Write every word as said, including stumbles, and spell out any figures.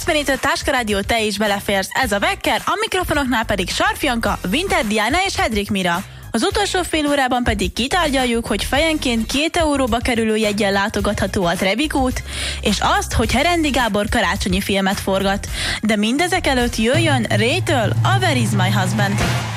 Ismét a Táskarádió, te is beleférsz, ez a Vekker, a mikrofonoknál pedig Sarf Janka, Winter Diana és Hedrik Mira. Az utolsó fél órában pedig kitárgyaljuk, hogy fejenként két euróba kerülő jeggyel látogatható a Trevik út, és azt, hogy Herendi Gábor karácsonyi filmet forgat. De mindezek előtt jöjjön Raytől a Where is my husband?